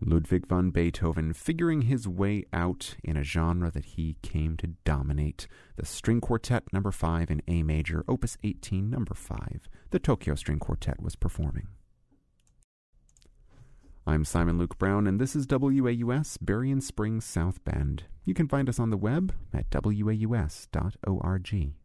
Ludwig van Beethoven figuring his way out in a genre that he came to dominate. The String Quartet No. 5 in A major, Opus 18 No. 5. The Tokyo String Quartet was performing. I'm Simon Luke Brown, and this is WAUS, Berrien Springs, South Bend. You can find us on the web at waus.org.